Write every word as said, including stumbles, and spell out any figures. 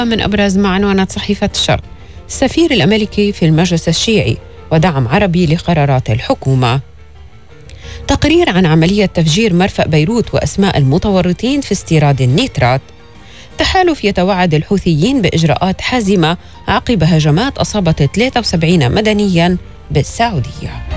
من أبرز ما عنوانات صحيفة الشرق: السفير الأمريكي في المجلس الشيعي ودعم عربي لقرارات الحكومة. تقرير عن عملية تفجير مرفأ بيروت وأسماء المتورطين في استيراد النيترات. تحالف يتوعد الحوثيين بإجراءات حازمة عقب هجمات أصابت ثلاثة وسبعين مدنياً بالسعودية.